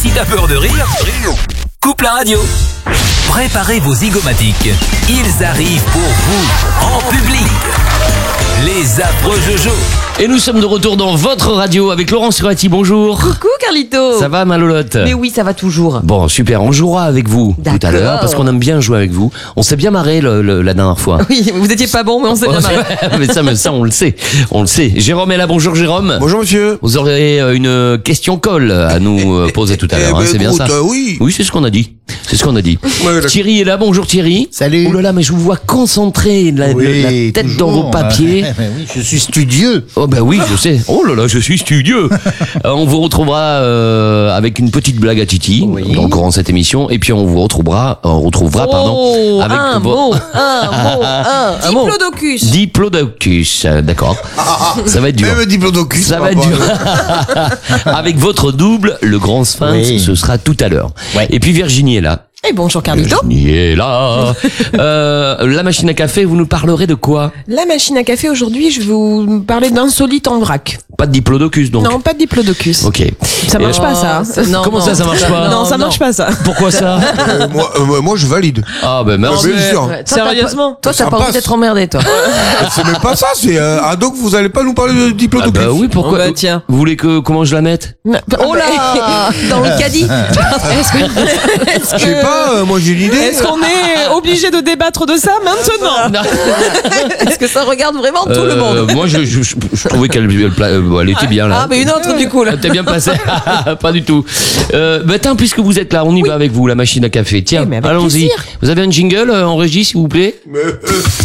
Si t'as peur de rire, coupe la radio. Préparez vos zygomatiques. Ils arrivent pour vous, en public. Les affreux Jojo. Et nous sommes de retour dans votre radio avec Laurence Surati. Bonjour. Coucou Carlito. Ça va, ma Lolotte? Mais oui, ça va toujours. Bon, super. On jouera avec vous tout à D'accord. l'heure parce qu'on aime bien jouer avec vous. On s'est bien marré la dernière fois. Oui, vous étiez pas bon, mais on s'est bien marré. mais ça, on le sait. On le sait. Jérôme est là. Bonjour, Jérôme. Bonjour monsieur. Vous aurez une question colle à nous poser tout à l'heure. ben, C'est bien ça? Oui. Oui, c'est ce qu'on a dit. C'est ce qu'on a dit. Ouais, d'accord. Thierry est là. Bonjour Thierry. Salut. Oh là là, mais je vous vois concentré, la tête toujours. dans vos papiers. Oui, je suis studieux. Oh ben oui, je sais. Oh là là, je suis studieux. On vous retrouvera avec une petite blague à Titi dans le courant de cette émission, et puis on vous retrouvera, pardon, avec un mot. Diplodocus. Diplodocus, d'accord. Ça va être dur. Même diplodocus. Ça va être dur. Avec votre double, le grand sphinx, Oui. ce sera tout à l'heure. Ouais. Et puis Virginie est là. Et bonjour Carlito. Virginie est là. La machine à café, vous nous parlerez de quoi? La machine à café aujourd'hui, je vais vous parler d'insolite en vrac. Pas de diplodocus donc. Non, pas de diplodocus. Ok. Ça marche Et- pas ça. Comment ça marche pas? Non, ça marche pas ça. Pourquoi ça? Moi, je valide. Ah ben merci. Bien sûr. Sérieusement. Toi, Ça t'as pas envie passe. d'être emmerdé, toi. C'est même pas ça. C'est donc vous allez pas nous parler de Ah diplodocus. bah oui, pourquoi? Oh bah tiens. Vous voulez que comment je la mette? Oh là. Dans le caddie. Est-ce Je sais pas. Moi j'ai une idée. Est-ce qu'on est obligé de débattre de ça maintenant? Est-ce que ça regarde vraiment tout le monde? Moi, je trouvais qu'elle était bien là. Ah, mais une autre du coup là. Elle était bien passée. Pas du tout. Bah tiens, puisque vous êtes là, on y va avec vous, la machine à café. Tiens, Eh, mais avec allons-y. plaisir. Vous avez un jingle en régie, s'il vous plaît? Mais,